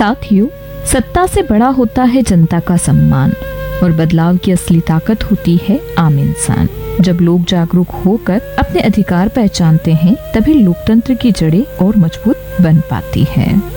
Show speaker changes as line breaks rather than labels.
साथियों, सत्ता से बड़ा होता है जनता का सम्मान और बदलाव की असली ताकत होती है आम इंसान। जब लोग जागरूक होकर अपने अधिकार पहचानते हैं, तभी लोकतंत्र की जड़ें और मजबूत बन पाती है।